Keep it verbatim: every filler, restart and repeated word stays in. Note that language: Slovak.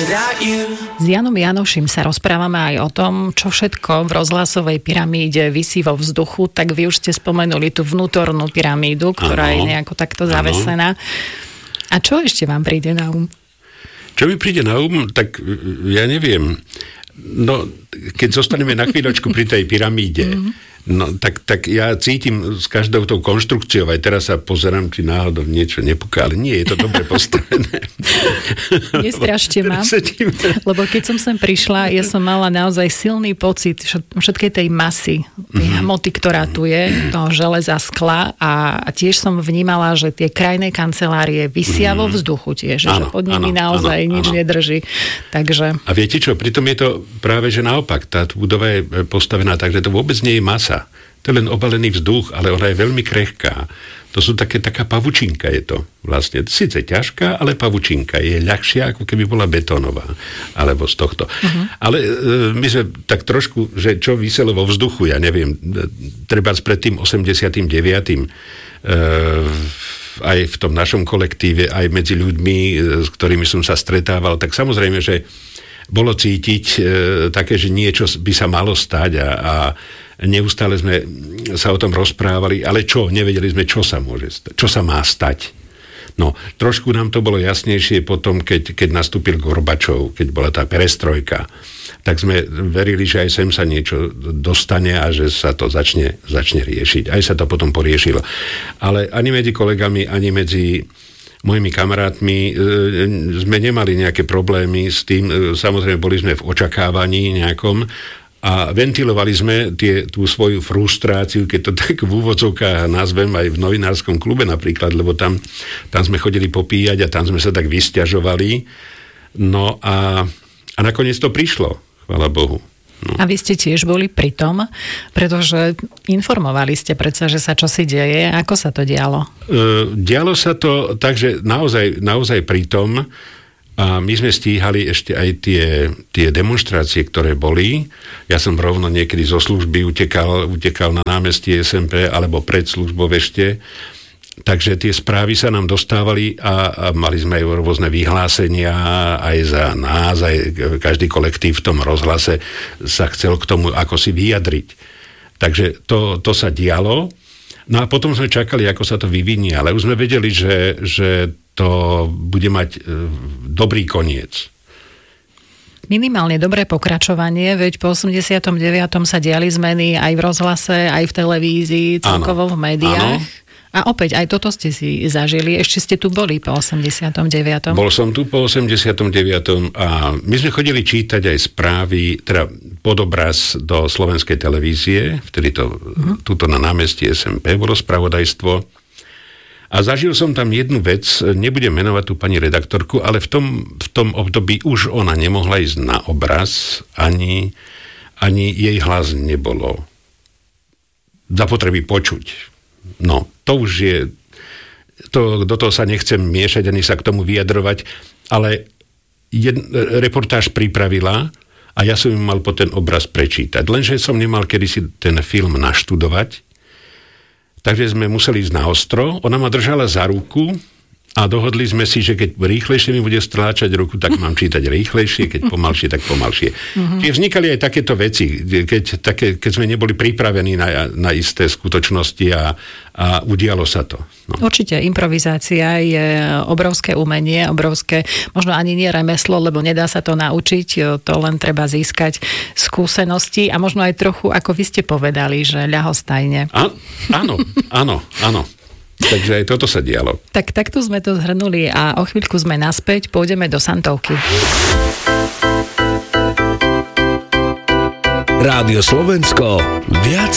S Janom Janoším sa rozprávame aj o tom, čo všetko v rozhlasovej pyramíde visí vo vzduchu, tak vy už ste spomenuli tú vnútornú pyramídu, ktorá ano. je nejako takto zavesená. A čo ešte vám príde na um? Čo mi príde na um, tak ja neviem. No, keď zostaneme na chvíľočku pri tej pyramíde, mm-hmm. No, tak, tak ja cítim s každou tou konštrukciou, aj teraz sa pozerám, či náhodou niečo nepúka, ale nie, je to dobre postavené. Nestrašte ma, lebo keď som sem prišla, ja som mala naozaj silný pocit všetkej tej masy, tej mm-hmm. hmoty, ktorá tu je, toho železa, skla a, a tiež som vnímala, že tie krajné kancelárie visia mm-hmm. vo vzduchu tiež, áno, že pod nimi áno, naozaj áno, nič áno. nedrží. Takže... A viete čo, pritom je to práve, že naopak, tá budova je postavená tak, že to vôbec nie je masa. To je len obalený vzduch, ale ona je veľmi krehká. To sú také, taká pavučinka je to vlastne. Sice ťažká, ale pavučinka. Je ľahšia, ako keby bola betónová. Alebo z tohto. Uh-huh. Ale e, my sme tak trošku, že čo viselo vo vzduchu, ja neviem, treba pred tým osemdesiatym deviatym E, aj v tom našom kolektíve, aj medzi ľuďmi, s ktorými som sa stretával, tak samozrejme, že bolo cítiť e, také, že niečo by sa malo stať a, a neustále sme sa o tom rozprávali, ale čo? Nevedeli sme, čo sa môže stať, čo sa má stať. No, trošku nám to bolo jasnejšie potom, keď, keď nastúpil Gorbačov, keď bola tá perestrojka, tak sme verili, že aj sem sa niečo dostane a že sa to začne, začne riešiť. Aj sa to potom poriešilo. Ale ani medzi kolegami, ani medzi mojimi kamarátmi e, sme nemali nejaké problémy s tým. E, samozrejme, boli sme v očakávaní nejakom a ventilovali sme tie, tú svoju frustráciu, keď to tak v úvodzovkách nazvem, aj v novinárskom klube napríklad, lebo tam, tam sme chodili popíjať a tam sme sa tak vysťažovali. No a, a nakoniec to prišlo, chvála Bohu. No. A vy ste tiež boli pri tom, pretože informovali ste predsa, že sa čosi deje. Ako sa to dialo? E, dialo sa to tak, že naozaj, naozaj pri tom. A my sme stíhali ešte aj tie, tie demonštrácie, ktoré boli. Ja som rovno niekedy zo služby utekal, utekal na námestie es em pé alebo pred službou ešte. Takže tie správy sa nám dostávali a, a mali sme aj rôzne vyhlásenia aj za nás, aj každý kolektív v tom rozhlase sa chcel k tomu ako si vyjadriť. Takže to, to sa dialo. No a potom sme čakali, ako sa to vyvinie, ale už sme vedeli, že, že to bude mať e, dobrý koniec. Minimálne dobré pokračovanie, veď po osemdesiatom deviatom sa diali zmeny aj v rozhlase, aj v televízii, celkovo v médiách. Áno. A opäť, aj toto ste si zažili. Ešte ste tu boli po osemdesiatom deviatom Bol som tu po osemdesiatom deviatom a my sme chodili čítať aj správy, teda podobraz do slovenskej televízie, vtedy to, uh-huh. tuto na námestí es em pé bolo spravodajstvo. A zažil som tam jednu vec, nebudem menovať tú pani redaktorku, ale v tom, v tom období už ona nemohla ísť na obraz, ani, ani jej hlas nebolo zapotreby počuť. No, to už je, to, do toho sa nechcem miešať, ani sa k tomu vyjadrovať, ale jed, reportáž pripravila a ja som im mal po ten obraz prečítať. Lenže som nemal kedysi ten film naštudovať, takže sme museli ísť na ostro. Ona ma držala za ruku a dohodli sme si, že keď rýchlejšie mi bude stláčať ruku, tak mám čítať rýchlejšie, keď pomalšie, tak pomalšie. Mm-hmm. Čiže vznikali aj takéto veci, keď, také, keď sme neboli pripravení na, na isté skutočnosti a, a udialo sa to. No. Určite, improvizácia je obrovské umenie, obrovské, možno ani nie remeslo, lebo nedá sa to naučiť, to len treba získať skúsenosti a možno aj trochu, ako vy ste povedali, že ľahostajne. A, áno, áno, áno. Takže aj toto sa dialo. Tak takto sme to zhrnuli a o chvíľku sme naspäť, pôjdeme do Santovky. Rádio Slovensko, viac